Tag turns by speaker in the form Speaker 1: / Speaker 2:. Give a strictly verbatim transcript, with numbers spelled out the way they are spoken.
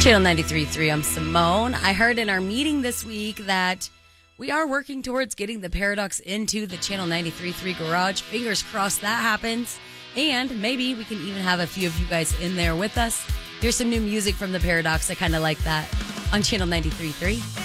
Speaker 1: Channel ninety-three point three, I'm Simone. I heard in our meeting this week that we are working towards getting the Paradox into the Channel ninety-three point three garage. Fingers crossed that happens. And maybe we can even have a few of you guys in there with us. Here's some new music from the Paradox. I kind of like that on Channel ninety-three point three.